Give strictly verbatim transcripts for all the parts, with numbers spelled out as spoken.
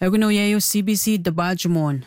Egun o C B C Dabajmon.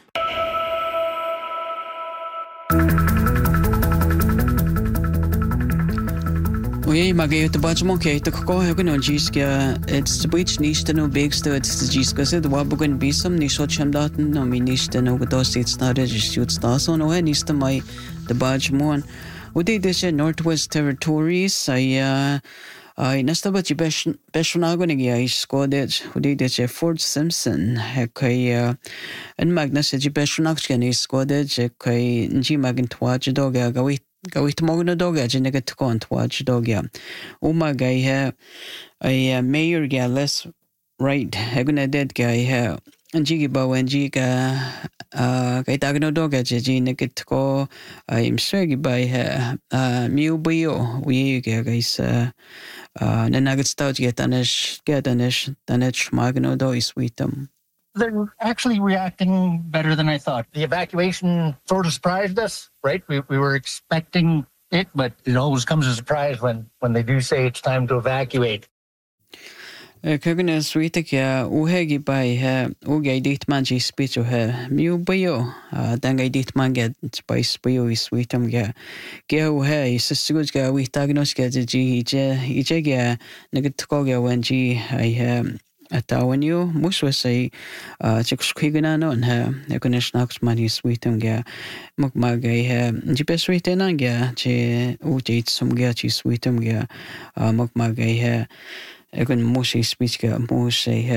Oye, magayo Dabajmon kaya ito ko egun o jis kaya it's the beach nishta no big sto it's the jis kasi the wabugan bisam nisho chamdatan no mi nishta no gados it's not a just shoot stars on ohe nishta mai Dabajmon. Udi deshe Northwest Territories ay uh, ay nasta ba ci beshonago nigi ay skodet udi deshe Fort Simpson kay en magnas ci beshonak chani skodet kay nji magin twaj doga gawit gawit mogno doga jiniga tkon twaj doga umagay ha ay mayor ga less right haguna dead guy ha Anjigi ba wenji ka kay tagno doga jeji nekit ko im swegi ba ha miu bio we ga guys nanagat stout get anish get anish tanich magno do is sweetum. They're actually reacting better than I thought. The evacuation sort of surprised us, right? We we were expecting it, but it always comes as a surprise when when they do say it's time to evacuate. Kagana sweeta kya uhegi bai ha ugay dit man ji speech ha miu bayo dangay dit man get spice bayo is sweetam ga kya uhe is sugut ga we tagnos ga ji ije ije ga nagat ko ga when ji I ha atawan yo muswa say chikskigana no ha ekonish nax man is sweetam ga mukmagay ha ji besweeta na ga che ujit sum ga ji sweetam ga mukmagay ha Egun mosi speechka mosi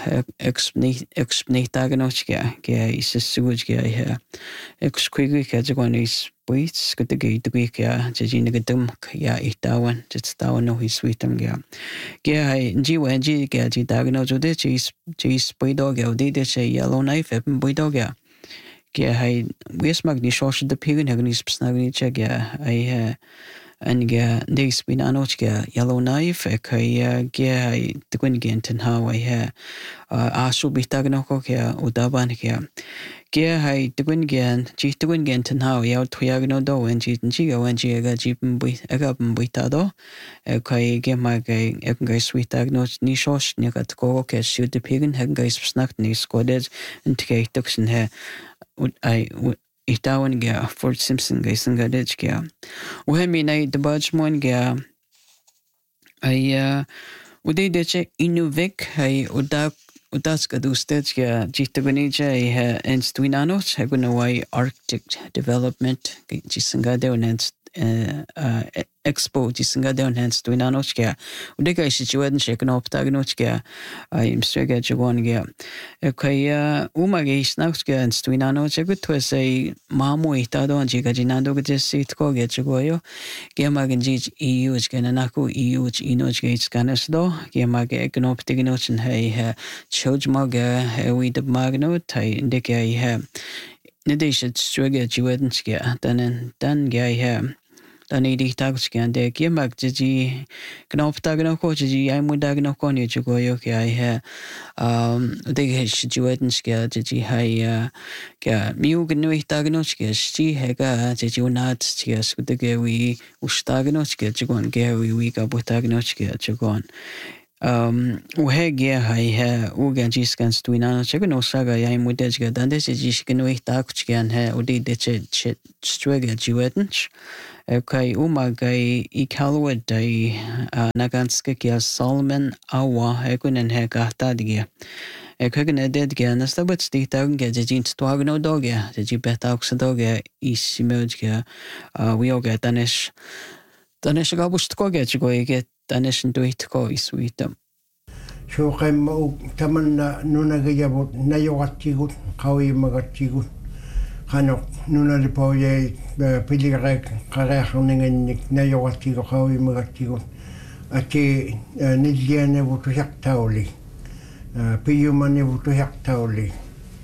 expnitaganotska ke is sugujka ha exquigika jagonis poits kutagi duika jajina gadum ya itawan jitstawan no his sweetam ga ke hai jiwa ji ga ji dagno jode chis chis poido ga de de che yellow knife em poido ga ke hai wes magni shosh de pigun hagnis psnagni che ga ai ha and ga days bin anochka yellow knife kaya ga the gwyn gentin how I ha asu bitagno ko kya udaban kya ga hai the gwyn gen ji the gwyn gentin how ya tuyagno do when ji ji ga when ji ga ji bui aga buitado kaya ga ma ga ek ga sweetagno ni shosh ni ga ko ke shoot the pigen ha ga snack ni squaded and take toxin ha I Itawan ga Fort Simpson ga isanga dech ga uhemi na Dabajmon ga ay uday deche Inuvik ay udak udas ga dustech ga jitagunicha ay ens twinanos hagunaway Arctic Development jisanga de onens expo jisanga de onens twinanos ga uday ga situaden shekno optagnos ga ay imstrega jagon ga kaya umage isnax ga ens twinanos ga to say mamo itado jiga jinando ga jesit ko ga jagoyo ga magen ji E U ga naku E U inoj ga scanas do ga mage ekonoptignos hay chojma ga we the magno tai indike ha nedisht strega jiweden ga dan dan ga ha dan idi tags ga de ga mag ji knoptagno ko ji ai mudagno ko ni jagoyo ga ha um de ga jiweden ga ji hay ga miu gnu itagno ga sti ha ga ji unat ga skude ga we ustagno ga jagon ga we ga butagno ga jagon Um, uhe gia hai ha uga jiskans tuinano chega no saga yai mudej ga dande se jishkenu ihtak chgan ha udi de che strega jiwetens kai umagai ikalwed dai naganska kia Solomon awa hekunen ha gahta diga Ekhagen eded ga nastabat stitagen ga jin twagno doga ji betax doga isimoj ga wioga danish danish ga bustko ga chgo ge Danish and do it go is sweet them. So I'm Taman Nunagayabot, Nayawatigut, Kawi Magatigut, Hanok, Nuna de Poye, Pidirek, Karahaning and Nayawatigo, Kawi Magatigut, Ati Nidiane Vutuyak Tauli, Piyumani Vutuyak Tauli.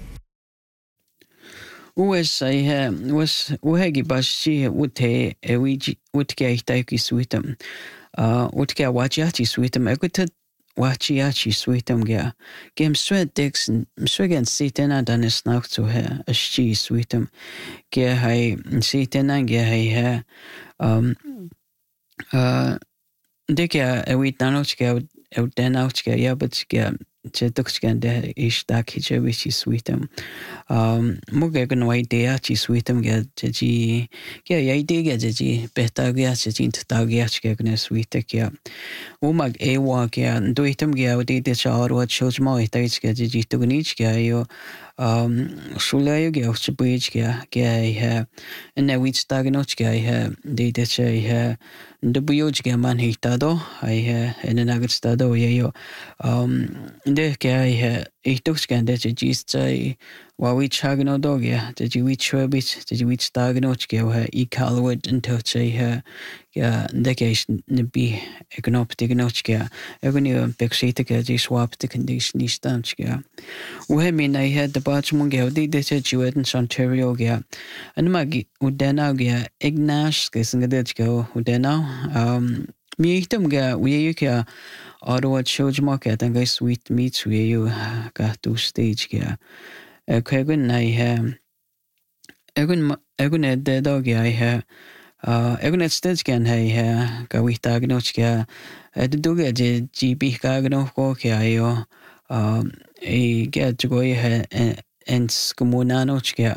Ues I was Uhegi Bashi would he a wiji would get taiki sweetum. Uh, Utka wachiachi sweetum, equated wachiachi sweetum ga. Game sweat dicks and swigan sitena than a snuck to her, a she sweetum. Gea hai sitena gea hai um uh Dicka a wheat nanochka out then out, yeah, but je tukskan de is tak je which is sweetem um mo ge gan wai de chi sweetem ge ji ge ya ide ge ji beta ge ji tin ta ge ge gan sweet ge o mag e wa ge do item ge o de de char wa chos ma ita ge ji tu ni ge yo um shule ge o chi bridge ge ge he en we sta ge no ge he de de che he de bu ge man hita do ai he en na ge sta do ye yo um de ge he ich tukskan de ji sta wa we chagno do ge de ji we chubit de ji we sta ge no ge he I calwood until che he ja de ge ne bi egnop de no ge evni pexite ge ji swap de condition is stam ge we he min I had the batch mon ge de de che juet in Ontario ge an mag udena ge ignash ge singe de ge udena um mi item ge we ge Ottawa Children's Market and guys sweet meats we you got to stage ge kwegun nai he egun egun de dog I he uh egun stage gen he he ga we tag no ge de dog ge G B ga no ko ge ayo um e ge go he en skumuna no ge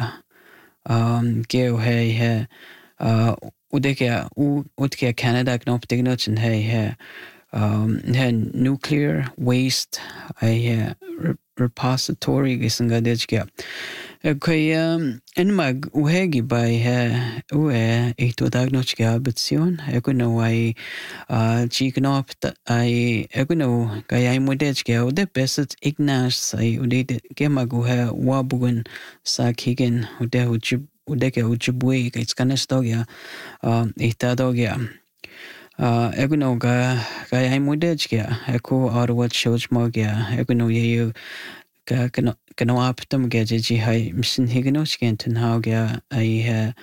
um ge he he uh udeke u udke Canada knop dignot he he um had nuclear waste I uh, re- repository gisanga dechga okay um en mag uhegi by uh ue ito dagnochga betsion ekuno I uh chiknop I ekuno kaya modechga ude beset ignas I ude gemagu ha wabugun sakigen ude uchu ude ke uchubui it's kana stogia um ita dogia Uh, eguno ga ga ai modej ga eko Ottawa Children's Market eguno ye ga kano kano aptam ga ji hai mission higno skenten ha ga ai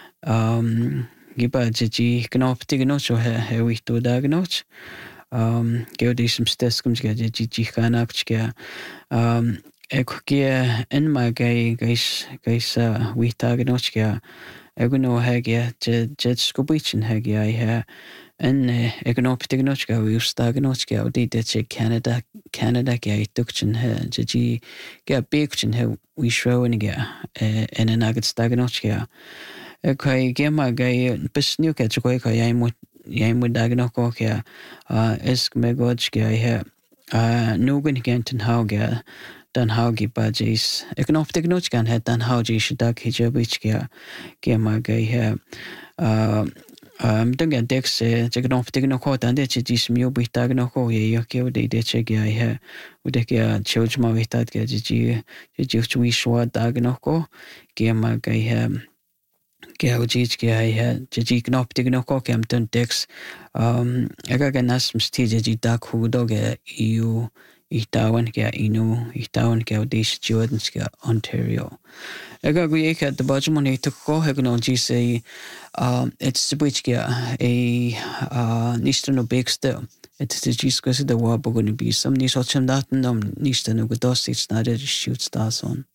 um giba ji kano aptigno so he he we to dagnoch um geodism steskums ga ji ji kana ga um eko ge en ma ga gais gais we tagnoch ga eguno ha ga je je skubichin ha ga ai en economic we ustagnochka odi de Canada Canada ge tukchen he ji ge bigchen he we shrowen ge en en agad stagnochka kai ge ma ge besnu ke choi kai ai mo ai mo dagnoko ke es me godge he nugen genten hauge dan haugi budgies economic nochkan het dan haugi shidak hijabich ge ge ma ge he um don't get dex check it off taking a quote and it's just me be tagging a call ye ke de de check ya he ude ke church ma vitat ke ji ji ji we shwa tagging a call ke ma ke he ke ho ji ke he ji ji knop taking a call ke am ton dex um aga ga nas msti ji ta khu do ge eu Itawan ke inu itawan ke odis Jordans ke Ontario. Ega gu ek at the budget to ko hegno ji say um it's the bridge ke a uh nistano big still. It's the just because the war going to be some niso chim daten um nistano go dos it's not a shoot stars on.